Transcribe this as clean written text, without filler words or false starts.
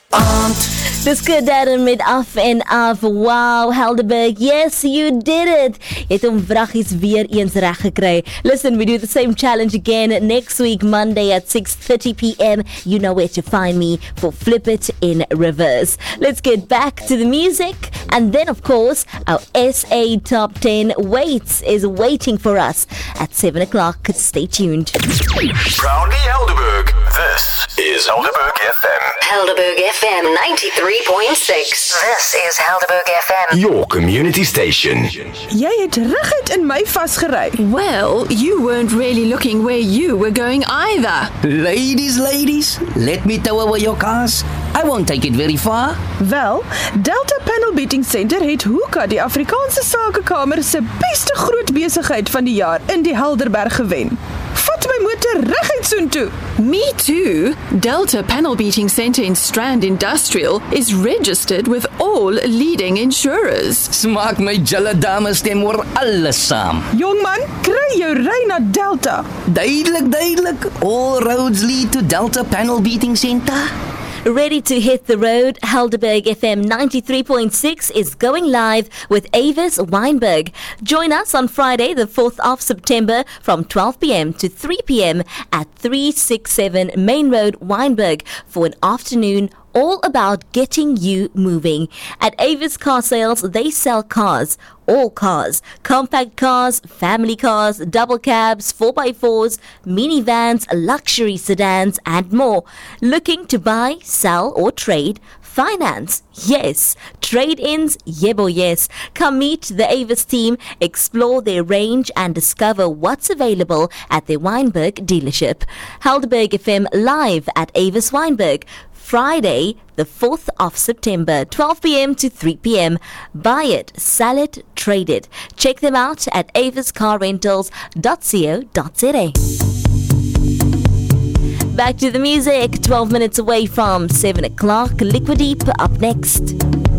Dis Darren met af en af. Wow, Helderberg, yes, you did it. Jy het hom vraggies weer eens reg gekry. Listen, we do the same challenge again next week, Monday at 6:30 p.m. You know where to find me for Flip It in Reverse. Let's get back to the music. And then, of course, our SA Top 10 is waiting for us at 7 o'clock. Stay tuned. Proudly Helderberg. This is Helderberg FM. Helderberg FM 93.6. This is Helderberg FM. Your community station. Jy het reguit in my vasgery. Well, you weren't really looking where you were going either. Ladies, let me tow away your cars. I won't take it very far. Wel, Delta Panel Beating Center het Hoeka, die Afrikaanse Sakekamer se beste groot besigheid van die jaar in die Helderberg gewen. Vat my motor reguit soontoe. Me too. Delta Panel Beating Center in Strand Industrial is registered with all leading insurers. Smaak my julle dames stem oor alles saam. Jongman, kry jou ry na Delta. Duidelik. All roads lead to Delta Panel Beating Center. Ready to hit the road? Helderberg FM 93.6 is going live with Avis Weinberg. Join us on Friday, the 4th of September from 12 p.m. to 3 p.m. at 367 Main Road, Weinberg for an afternoon all about getting you moving. At Avis Car Sales, they sell cars. All cars, compact cars, family cars, double cabs, 4x4s, minivans, luxury sedans, and more. Looking to buy, sell, or trade? Finance? Yes. Trade-ins? Yebo yes. Come meet the Avis team, explore their range, and discover what's available at their Weinberg dealership. Helderberg FM live at Avis Weinberg. Friday, the 4th of September, 12 p.m. to 3 p.m. Buy it, sell it, trade it. Check them out at aviscarrentals.co.za. Back to the music, 12 minutes away from 7 o'clock. Liquid Deep up next.